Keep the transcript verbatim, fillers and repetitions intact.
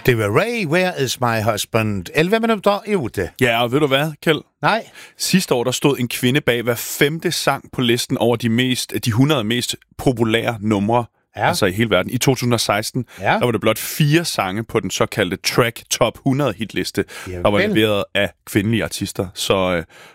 Det var Ray, Where is my husband? elleve minutter i otte. Ja, og ved du hvad, Kjeld? Nej. Sidste år, der stod en kvinde bag hver femte sang på listen over de, mest, de hundrede mest populære numre, ja. altså i hele verden. I to tusind og seksten, ja. der var der blot fire sange på den såkaldte Track Top hundrede hitliste, ja, der var leveret af kvindelige artister. Så øh,